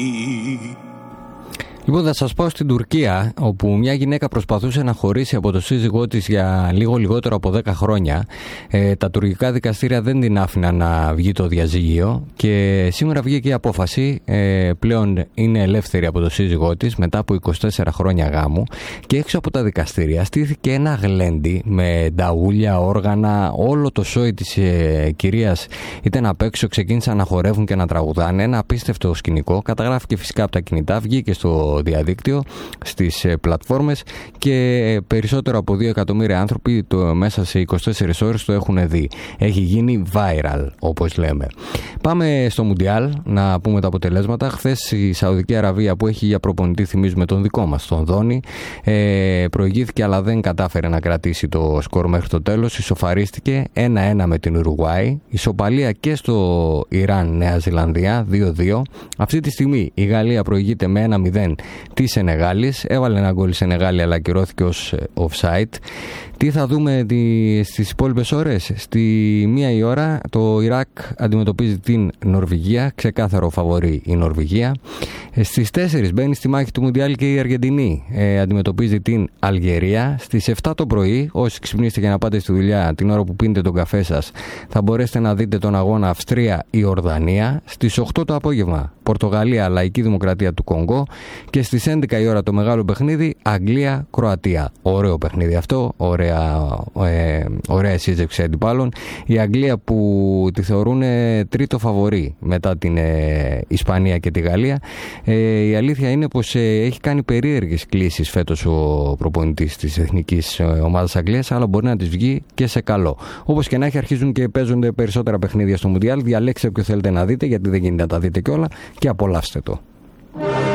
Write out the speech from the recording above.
Λοιπόν, θα σας πω στην Τουρκία, όπου μια γυναίκα προσπαθούσε να χωρίσει από το σύζυγό της για λίγο λιγότερο από 10 χρόνια. Τα τουρκικά δικαστήρια δεν την άφηναν να βγει το διαζύγιο και σήμερα βγήκε η απόφαση. Πλέον είναι ελεύθερη από το σύζυγό της μετά από 24 χρόνια γάμου και έξω από τα δικαστήρια στήθηκε ένα γλέντι με νταούλια, όργανα, όλο το σόι της κυρίας ήταν απ' έξω, ξεκίνησαν να χορεύουν και να τραγουδάνε. Ένα απίστευτο σκηνικό, καταγράφηκε φυσικά από τα κινητά, βγήκε στο διαδίκτυο, στις πλατφόρμες και περισσότερο από 2 εκατομμύρια άνθρωποι μέσα σε 24 ώρες το έχουν δει. Έχει γίνει viral, όπως λέμε. Πάμε στο Μουντιάλ να πούμε τα αποτελέσματα. Χθες η Σαουδική Αραβία, που έχει για προπονητή, θυμίζουμε, τον δικό μας, τον Δόνι, προηγήθηκε αλλά δεν κατάφερε να κρατήσει το σκορ μέχρι το τέλος. Ισοφαρίστηκε 1-1 με την Ουρουγουάη. Ισοπαλία και στο Ιράν Νέα Ζηλανδία 2-2. Αυτή τη στιγμή η Γαλλία προηγείται με 1-0 τη Σενεγάλης. Έβαλε ένα γκολ η Σενεγάλη αλλά ακυρώθηκε ως offside. Τι θα δούμε στις υπόλοιπες ώρες? Στη 1 η ώρα το Ιράκ αντιμετωπίζει την Νορβηγία, ξεκάθαρο φαβορί η Νορβηγία. Στις 4 μπαίνει στη μάχη του Μουντιάλ και η Αργεντινή, αντιμετωπίζει την Αλγερία. Στις 7 το πρωί, όσοι ξυπνήσετε για να πάτε στη δουλειά την ώρα που πίνετε τον καφέ σας, θα μπορέσετε να δείτε τον αγώνα Αυστρία-Ιορδανία. Στις 8 το απόγευμα Πορτογαλία, Λαϊκή Δημοκρατία του Κονγκό και στις 11 η ώρα το μεγάλο παιχνίδι Αγγλία-Κροατία. Ωραίο παιχνίδι αυτό, ωραία σύζευξη αντιπάλων. Η Αγγλία που τη θεωρούν τρίτο φαβορί μετά την Ισπανία και τη Γαλλία. Η αλήθεια είναι πως έχει κάνει περίεργες κλήσεις φέτος ο προπονητής της εθνικής ομάδας Αγγλίας, αλλά μπορεί να της βγει και σε καλό. Όπως και να έχει, αρχίζουν και παίζονται περισσότερα παιχνίδια στο Μουντιάλ. Διαλέξτε ποιο θέλετε να δείτε, γιατί δεν γίνεται να τα δείτε κιόλα, και απολαύστε το.